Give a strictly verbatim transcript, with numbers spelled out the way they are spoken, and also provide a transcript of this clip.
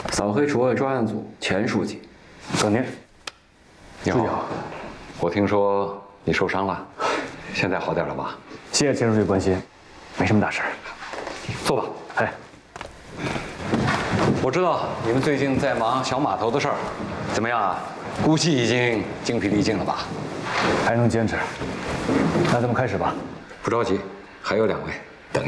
扫黑除恶专案组前书记耿宁。 你好，我听说你受伤了，现在好点了吧？ 谢谢钱书记关心，没什么大事。 坐吧。 哎， 我知道你们最近在忙小码头的事儿，怎么样啊？估计已经精疲力尽了吧？ 还能坚持。那咱们开始吧。 不着急，还有两位。